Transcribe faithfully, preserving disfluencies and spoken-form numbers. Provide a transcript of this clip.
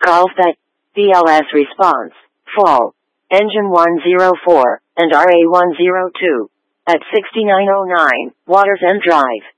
Golf Bet, B L S response, fall, engine one oh four, and R A one oh two, at sixty-nine oh nine, Waters End Drive.